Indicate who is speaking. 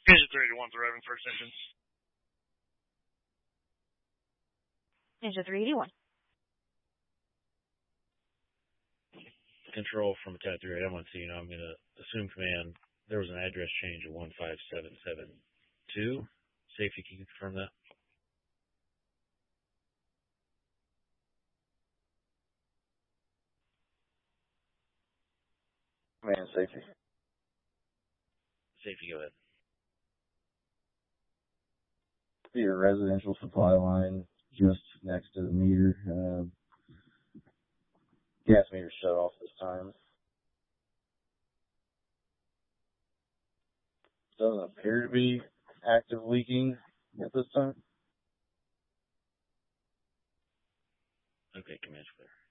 Speaker 1: Engine 381's arriving first engine.
Speaker 2: Engine 381.
Speaker 3: Control from Cat 381, so you know I'm going to assume command. There was an address change of 15772. Safety, can you confirm that?
Speaker 4: Command safety.
Speaker 3: Safety, go ahead.
Speaker 4: Your residential supply line just next to the meter. Gas meter shut off this time. Doesn't appear to be active leaking at this time.
Speaker 3: Okay, command's clear.